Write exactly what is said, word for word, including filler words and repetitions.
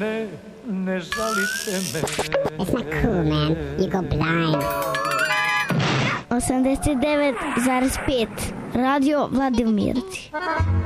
žene, ne žalite me. It's not cool, man. You go blind. osamdeset devet zarez pet Radio Vladimirci.